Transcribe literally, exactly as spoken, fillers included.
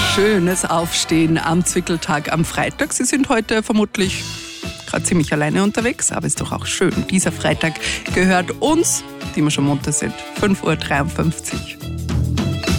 schönes Aufstehen am Zwickeltag am Freitag. Sie sind heute vermutlich gerade ziemlich alleine unterwegs, aber ist doch auch schön. Dieser Freitag gehört uns, die wir schon munter sind. fünf Uhr dreiundfünfzig.